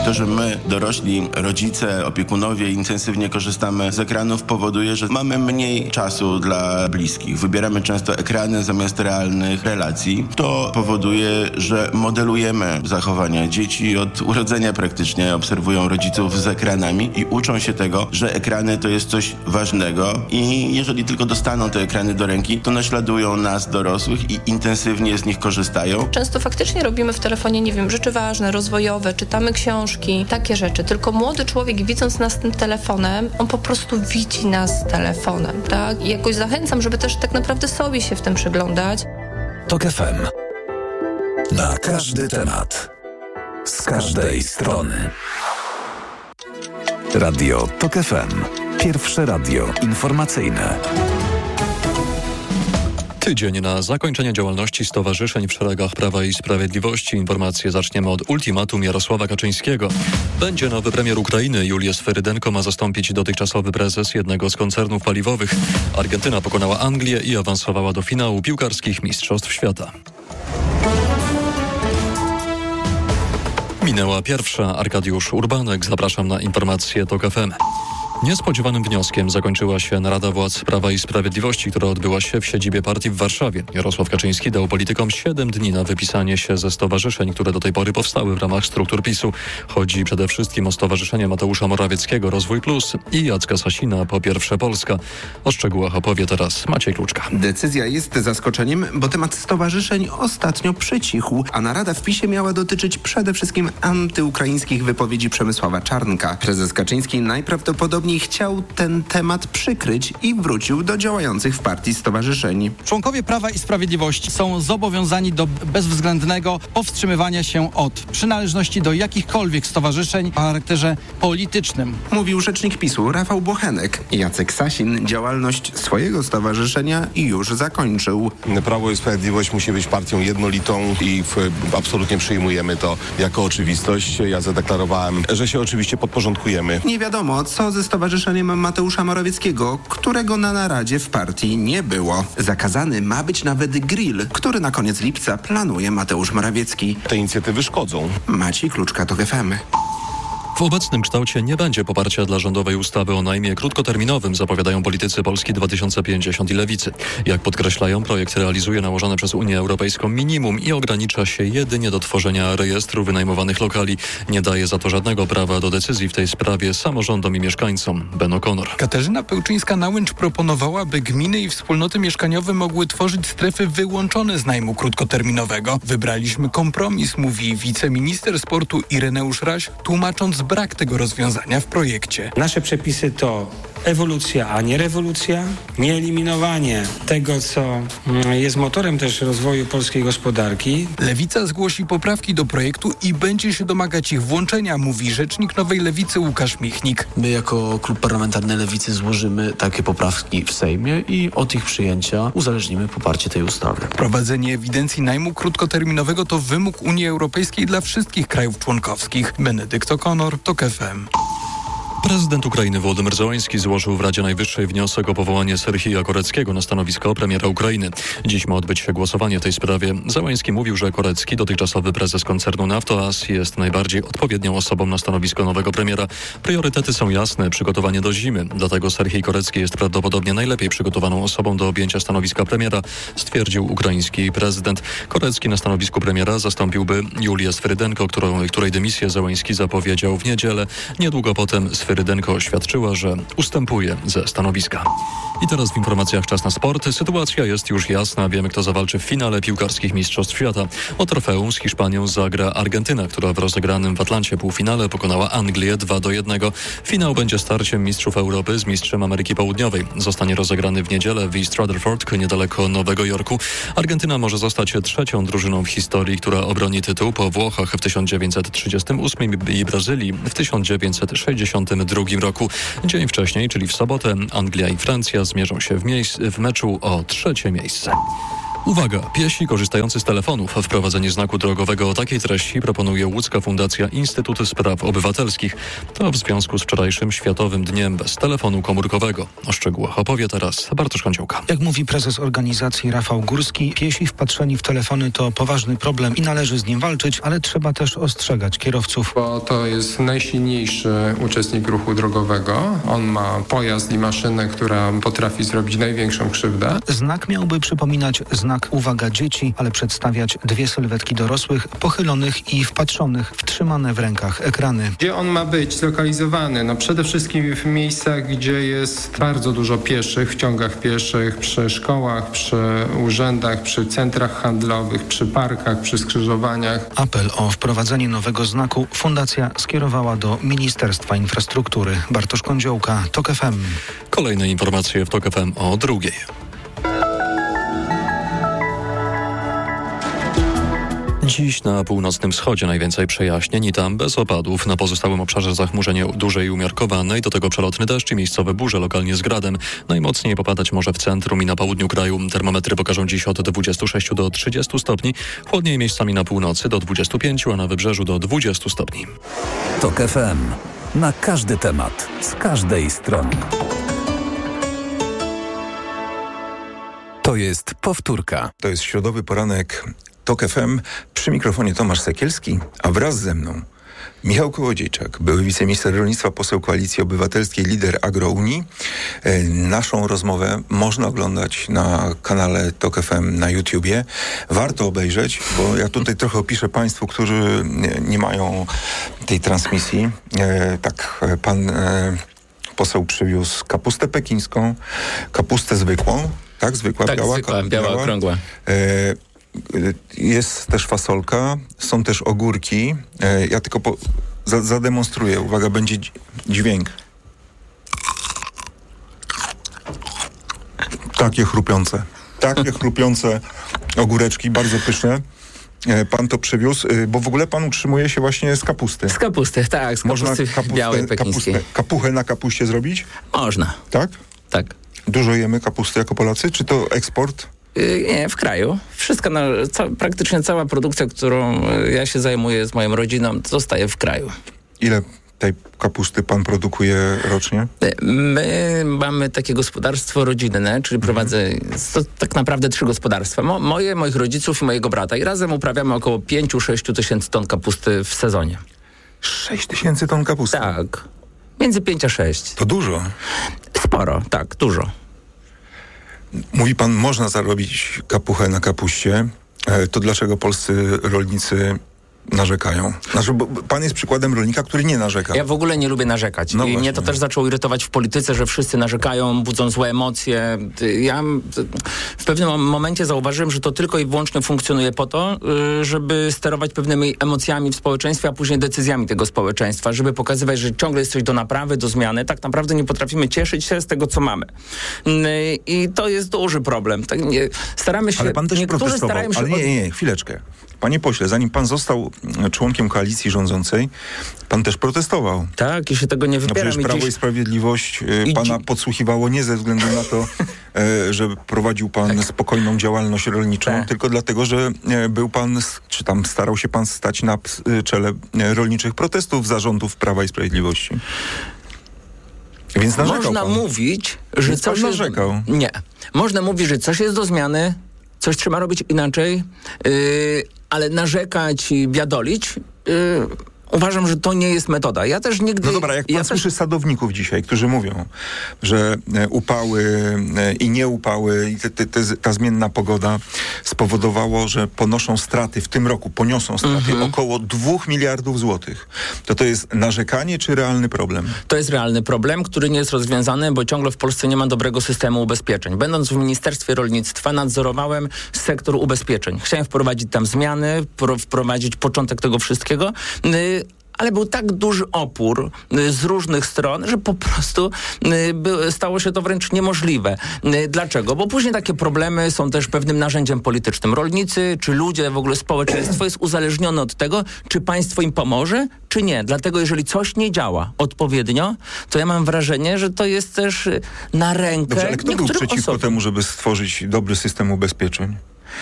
To, że my, dorośli, rodzice, opiekunowie intensywnie korzystamy z ekranów, powoduje, że mamy mniej czasu dla bliskich. Wybieramy często ekrany zamiast realnych relacji. To powoduje, że modelujemy zachowania. Dzieci od urodzenia praktycznie obserwują rodziców z ekranami i uczą się tego, że ekrany to jest coś ważnego i jeżeli tylko dostaną te ekrany do ręki, to naśladują nas, dorosłych, i intensywnie z nich korzystają. Często faktycznie robimy w telefonie, nie wiem, rzeczy ważne, rozwojowe, czytamy książki, takie rzeczy. Tylko młody człowiek, widząc nas tym telefonem, on po prostu widzi nas telefonem, tak? I jakoś zachęcam, żeby też tak naprawdę sobie się w tym przyglądać. TOK FM. Na każdy temat. Z każdej strony. Radio TOK FM. Pierwsze radio informacyjne. Tydzień na zakończenie działalności stowarzyszeń w szeregach Prawa i Sprawiedliwości. Informacje zaczniemy od ultimatum Jarosława Kaczyńskiego. Będzie nowy premier Ukrainy. Julię Sferydenko ma zastąpić dotychczasowy prezes jednego z koncernów paliwowych. Argentyna pokonała Anglię i awansowała do finału piłkarskich Mistrzostw Świata. Minęła pierwsza. Arkadiusz Urbanek. Zapraszam na informacje TOK FM. Niespodziewanym wnioskiem zakończyła się narada władz Prawa i Sprawiedliwości, która odbyła się w siedzibie partii w Warszawie. Jarosław Kaczyński dał politykom 7 dni na wypisanie się ze stowarzyszeń, które do tej pory powstały w ramach struktur PiS-u. Chodzi przede wszystkim o stowarzyszenie Mateusza Morawieckiego Rozwój Plus i Jacka Sasina Po Pierwsze Polska. O szczegółach opowie teraz Maciej Kluczka. Decyzja jest zaskoczeniem, bo temat stowarzyszeń ostatnio przycichł, a narada w PiS-ie miała dotyczyć przede wszystkim antyukraińskich wypowiedzi Przemysława Czarnka. Prezes Kaczyński najprawdopodobniej chciał ten temat przykryć i wrócił do działających w partii stowarzyszeń. Członkowie Prawa i Sprawiedliwości są zobowiązani do bezwzględnego powstrzymywania się od przynależności do jakichkolwiek stowarzyszeń o charakterze politycznym. Mówił rzecznik PiS-u Rafał Bochenek. Jacek Sasin działalność swojego stowarzyszenia już zakończył. Prawo i Sprawiedliwość musi być partią jednolitą i absolutnie przyjmujemy to jako oczywistość. Ja zadeklarowałem, że się oczywiście podporządkujemy. Nie wiadomo, co ze stowarzyszeniem Mateusza Morawieckiego, którego na naradzie w partii nie było. Zakazany ma być nawet grill, który na koniec lipca planuje Mateusz Morawiecki. Te inicjatywy szkodzą. Maciej Kluczka, TOK FM. W obecnym kształcie nie będzie poparcia dla rządowej ustawy o najmie krótkoterminowym, zapowiadają politycy Polski 2050 i Lewicy. Jak podkreślają, projekt realizuje nałożone przez Unię Europejską minimum i ogranicza się jedynie do tworzenia rejestru wynajmowanych lokali. Nie daje za to żadnego prawa do decyzji w tej sprawie samorządom i mieszkańcom. Ben O'Connor. Katarzyna Pełczyńska-Nałęcz proponowała, by gminy i wspólnoty mieszkaniowe mogły tworzyć strefy wyłączone z najmu krótkoterminowego. Wybraliśmy kompromis, mówi wiceminister sportu Ireneusz Raś, tłumacząc brak tego rozwiązania w projekcie. Nasze przepisy to ewolucja, a nie rewolucja, nie eliminowanie tego, co jest motorem też rozwoju polskiej gospodarki. Lewica zgłosi poprawki do projektu i będzie się domagać ich włączenia, mówi rzecznik Nowej Lewicy Łukasz Michnik. My jako klub parlamentarny Lewicy złożymy takie poprawki w Sejmie i od ich przyjęcia uzależnimy poparcie tej ustawy. Prowadzenie ewidencji najmu krótkoterminowego to wymóg Unii Europejskiej dla wszystkich krajów członkowskich. Benedykt O'Connor, TOK FM. Prezydent Ukrainy Wołodymyr Zełański złożył w Radzie Najwyższej wniosek o powołanie Serhija Koreckiego na stanowisko premiera Ukrainy. Dziś ma odbyć się głosowanie w tej sprawie. Zełański mówił, że Korecki, dotychczasowy prezes koncernu Naftogaz, jest najbardziej odpowiednią osobą na stanowisko nowego premiera. Priorytety są jasne, przygotowanie do zimy. Dlatego Serhij Korecki jest prawdopodobnie najlepiej przygotowaną osobą do objęcia stanowiska premiera, stwierdził ukraiński prezydent. Korecki na stanowisku premiera zastąpiłby Julię Sferydenko, której dymisję Zełański zapowiedział w niedzielę. Niedługo potem Sferydenko oświadczyła, że ustępuje ze stanowiska. I teraz w informacjach czas na sport. Sytuacja jest już jasna. Wiemy, kto zawalczy w finale piłkarskich Mistrzostw Świata. O trofeum z Hiszpanią zagra Argentyna, która w rozegranym w Atlancie półfinale pokonała Anglię 2-1. Finał będzie starciem mistrzów Europy z mistrzem Ameryki Południowej. Zostanie rozegrany w niedzielę w East Rutherford, niedaleko Nowego Jorku. Argentyna może zostać trzecią drużyną w historii, która obroni tytuł po Włochach w 1938 i Brazylii w 1962 roku. Dzień wcześniej, czyli w sobotę, Anglia i Francja zmierzą się w meczu o trzecie miejsce. Uwaga! Piesi korzystający z telefonów. Wprowadzenie znaku drogowego o takiej treści proponuje łódzka Fundacja Instytut Spraw Obywatelskich. To w związku z wczorajszym Światowym Dniem bez telefonu komórkowego. O szczegółach opowie teraz Bartosz Kądziołka. Jak mówi prezes organizacji Rafał Górski, piesi wpatrzeni w telefony to poważny problem i należy z nim walczyć, ale trzeba też ostrzegać kierowców. Bo to jest najsilniejszy uczestnik ruchu drogowego. On ma pojazd i maszynę, która potrafi zrobić największą krzywdę. Znak miałby przypominać znak uwaga dzieci, ale przedstawiać dwie sylwetki dorosłych, pochylonych i wpatrzonych w trzymane w rękach ekrany. Gdzie on ma być zlokalizowany? No przede wszystkim w miejscach, gdzie jest bardzo dużo pieszych, w ciągach pieszych, przy szkołach, przy urzędach, przy centrach handlowych, przy parkach, przy skrzyżowaniach. Apel o wprowadzenie nowego znaku fundacja skierowała do Ministerstwa Infrastruktury. Bartosz Kądziołka, TOK FM. Kolejne informacje w TOK FM o 2:00. Dziś na północnym wschodzie najwięcej przejaśnień i tam bez opadów. Na pozostałym obszarze zachmurzenie duże i umiarkowane i do tego przelotny deszcz i miejscowe burze, lokalnie z gradem. Najmocniej popadać może w centrum i na południu kraju. Termometry pokażą dziś od 26 do 30 stopni. Chłodniej miejscami na północy do 25, a na wybrzeżu do 20 stopni. TOK FM. Na każdy temat, z każdej strony. To jest powtórka. To jest środowy poranek TOK FM, przy mikrofonie Tomasz Sekielski, a wraz ze mną Michał Kołodziejczak, były wiceminister rolnictwa, poseł Koalicji Obywatelskiej, lider Agrounii. Naszą rozmowę można oglądać na kanale TOK FM na YouTubie. Warto obejrzeć, bo ja tutaj trochę opiszę Państwu, którzy nie mają tej transmisji. Pan poseł przywiózł kapustę pekińską, kapustę zwykłą, tak? Zwykła, biała, okrągła. Jest też fasolka, są też ogórki. Ja tylko zademonstruję. Uwaga, będzie dźwięk. Takie chrupiące ogóreczki, bardzo pyszne. Pan to przywiózł, bo w ogóle pan utrzymuje się właśnie z kapusty. Z kapusty, tak. Z kapusty białej pekińskiej. Kapuchę na kapuście zrobić? Można. Tak? Tak. Dużo jemy kapusty jako Polacy? Czy to eksport? Nie, w kraju. Wszystko, praktycznie cała produkcja, którą ja się zajmuję z moją rodziną, zostaje w kraju. Ile tej kapusty pan produkuje rocznie? My mamy takie gospodarstwo rodzinne, czyli prowadzę tak naprawdę 3 gospodarstwa. Moich rodziców i mojego brata. I razem uprawiamy około 5-6 tysięcy ton kapusty w sezonie. 6 tysięcy ton kapusty? Tak. Między 5 a 6. To dużo. Sporo, tak, dużo. Mówi pan, można zarobić kapuchę na kapuście. To dlaczego polscy rolnicy narzekają? Bo pan jest przykładem rolnika, który nie narzeka. Ja w ogóle nie lubię narzekać. I mnie to też zaczęło irytować w polityce, że wszyscy narzekają, budzą złe emocje. Ja w pewnym momencie zauważyłem, że to tylko i wyłącznie funkcjonuje po to, żeby sterować pewnymi emocjami w społeczeństwie, a później decyzjami tego społeczeństwa, żeby pokazywać, że ciągle jest coś do naprawy, do zmiany. Tak naprawdę nie potrafimy cieszyć się z tego, co mamy. I to jest duży problem. Tak, staramy się... Ale pan też protestował. Ale nie, chwileczkę. Panie pośle, zanim pan został członkiem koalicji rządzącej, pan też protestował. Tak, i się tego nie wypieram. No przecież Prawo i Sprawiedliwość pana podsłuchiwało nie ze względu na to, że prowadził pan spokojną działalność rolniczą, tylko dlatego, że był pan, czy tam starał się pan stać na czele rolniczych protestów zarządów Prawa i Sprawiedliwości. Więc narzekał Można pan. mówić, że Więc coś jest... narzekał. Nie. Można mówić, że coś jest do zmiany, coś trzeba robić inaczej, ale narzekać i biadolić, uważam, że to nie jest metoda. Ja też nigdy... No dobra, jak pan słyszy sadowników dzisiaj, którzy mówią, że upały i nieupały i ta zmienna pogoda spowodowało, że poniosą straty około 2 miliardów złotych. To jest narzekanie czy realny problem? To jest realny problem, który nie jest rozwiązany, bo ciągle w Polsce nie ma dobrego systemu ubezpieczeń. Będąc w Ministerstwie Rolnictwa nadzorowałem sektor ubezpieczeń. Chciałem wprowadzić tam zmiany, wprowadzić początek tego wszystkiego, ale był tak duży opór z różnych stron, że po prostu stało się to wręcz niemożliwe. Dlaczego? Bo później takie problemy są też pewnym narzędziem politycznym. Rolnicy, czy ludzie, w ogóle społeczeństwo jest uzależnione od tego, czy państwo im pomoże, czy nie. Dlatego jeżeli coś nie działa odpowiednio, to ja mam wrażenie, że to jest też na rękę. Dobrze, ale kto był przeciwko temu, żeby stworzyć dobry system ubezpieczeń?